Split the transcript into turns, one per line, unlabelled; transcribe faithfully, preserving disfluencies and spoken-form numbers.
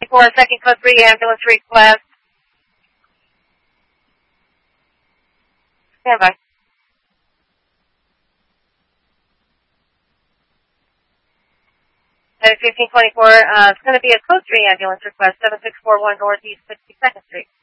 For a second code three ambulance request. Stand by. At fifteen twenty-four, uh, it's going to be a code three ambulance request, seven six four one Northeast sixty-second Street.